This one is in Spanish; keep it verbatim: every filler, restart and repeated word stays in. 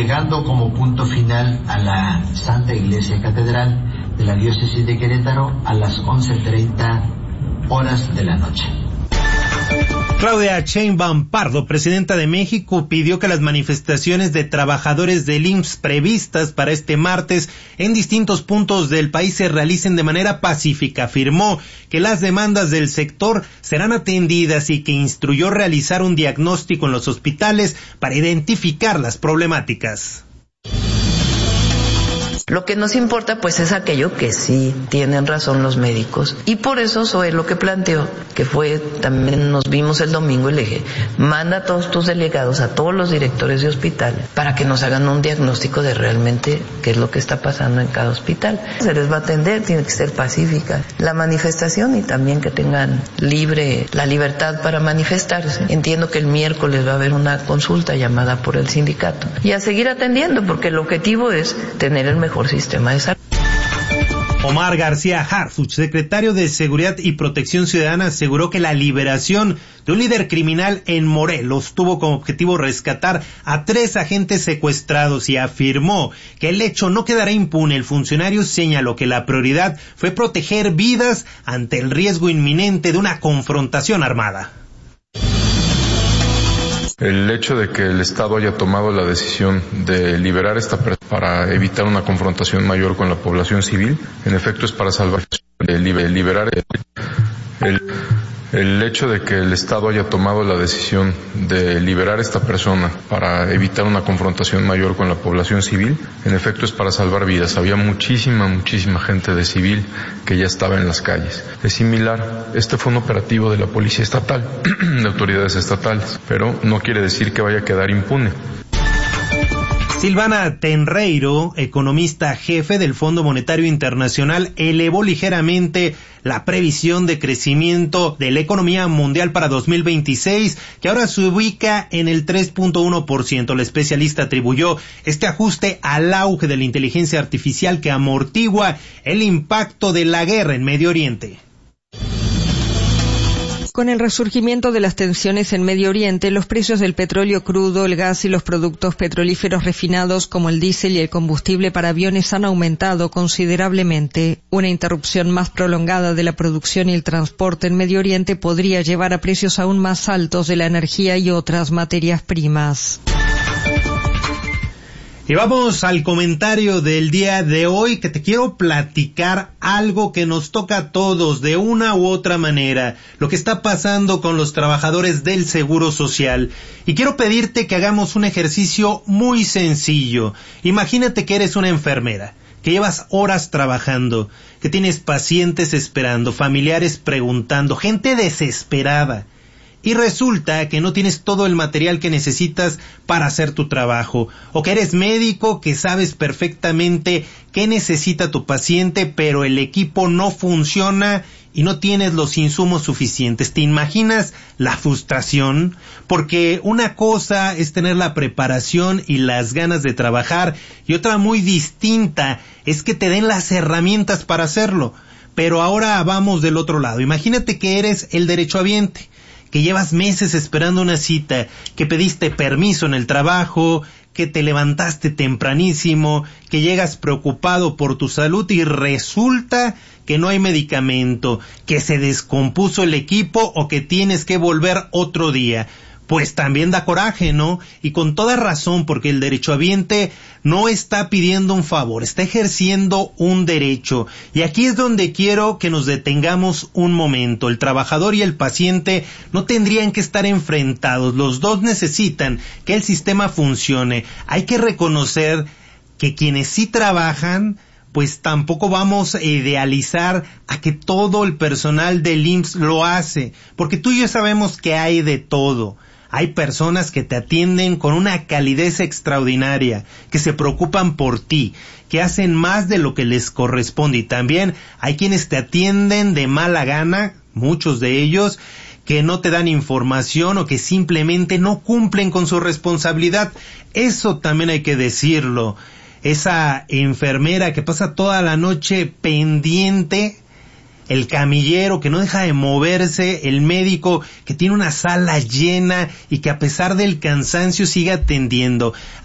llegando como punto final a la Santa Iglesia Catedral de la Diócesis de Querétaro a las once treinta horas de la noche. Claudia Sheinbaum Pardo, presidenta de México, pidió que las manifestaciones de trabajadores del I M S S previstas para este martes en distintos puntos del país se realicen de manera pacífica. Afirmó que las demandas del sector serán atendidas y que instruyó realizar un diagnóstico en los hospitales para identificar las problemáticas. Lo que nos importa pues es aquello que sí tienen razón los médicos, y por eso Zoe lo que planteó, que fue, también nos vimos el domingo y le dije, manda a todos tus delegados, a todos los directores de hospitales, para que nos hagan un diagnóstico de realmente qué es lo que está pasando en cada hospital. Se les va a atender, tiene que ser pacífica la manifestación y también que tengan libre, la libertad para manifestarse. Entiendo que el miércoles va a haber una consulta llamada por el sindicato y a seguir atendiendo, porque el objetivo es tener el mejor sistema de salud. Omar García Harfuch, secretario de Seguridad y Protección Ciudadana, aseguró que la liberación de un líder criminal en Morelos tuvo como objetivo rescatar a tres agentes secuestrados y afirmó que el hecho no quedará impune. El funcionario señaló que la prioridad fue proteger vidas ante el riesgo inminente de una confrontación armada. El hecho de que el Estado haya tomado la decisión de liberar esta persona para evitar una confrontación mayor con la población civil, en efecto es para salvar, eh, liberar el, el hecho de que el Estado haya tomado la decisión de liberar esta persona para evitar una confrontación mayor con la población civil, en efecto es para salvar vidas. Había muchísima, muchísima gente de civil que ya estaba en las calles. Es similar, este fue un operativo de la Policía Estatal, de autoridades estatales, pero no quiere decir que vaya a quedar impune. Silvana Tenreiro, economista jefe del Fondo Monetario Internacional, elevó ligeramente la previsión de crecimiento de la economía mundial para dos mil veintiséis, que ahora se ubica en el tres punto uno por ciento. La especialista atribuyó este ajuste al auge de la inteligencia artificial que amortigua el impacto de la guerra en Medio Oriente. Con el resurgimiento de las tensiones en Medio Oriente, los precios del petróleo crudo, el gas y los productos petrolíferos refinados como el diésel y el combustible para aviones han aumentado considerablemente. Una interrupción más prolongada de la producción y el transporte en Medio Oriente podría llevar a precios aún más altos de la energía y otras materias primas. Y vamos al comentario del día de hoy, que te quiero platicar algo que nos toca a todos de una u otra manera, lo que está pasando con los trabajadores del Seguro Social. Y quiero pedirte que hagamos un ejercicio muy sencillo. Imagínate que eres una enfermera, que llevas horas trabajando, que tienes pacientes esperando, familiares preguntando, gente desesperada. Y resulta que no tienes todo el material que necesitas para hacer tu trabajo, o que eres médico que sabes perfectamente qué necesita tu paciente, pero el equipo no funciona y no tienes los insumos suficientes. ¿Te imaginas la frustración? Porque una cosa es tener la preparación y las ganas de trabajar, y otra muy distinta es que te den las herramientas para hacerlo. Pero ahora vamos del otro lado. Imagínate que eres el derechohabiente, que llevas meses esperando una cita, que pediste permiso en el trabajo, que te levantaste tempranísimo, que llegas preocupado por tu salud y resulta que no hay medicamento, que se descompuso el equipo o que tienes que volver otro día. Pues también da coraje, ¿no? Y con toda razón, porque el derechohabiente no está pidiendo un favor, está ejerciendo un derecho. Y aquí es donde quiero que nos detengamos un momento. El trabajador y el paciente no tendrían que estar enfrentados. Los dos necesitan que el sistema funcione. Hay que reconocer que quienes sí trabajan, pues tampoco vamos a idealizar a que todo el personal del I M S S lo hace, porque tú y yo sabemos que hay de todo. Hay personas que te atienden con una calidez extraordinaria, que se preocupan por ti, que hacen más de lo que les corresponde. Y también hay quienes te atienden de mala gana, muchos de ellos, que no te dan información o que simplemente no cumplen con su responsabilidad. Eso también hay que decirlo. Esa enfermera que pasa toda la noche pendiente, el camillero que no deja de moverse, el médico que tiene una sala llena y que a pesar del cansancio sigue atendiendo.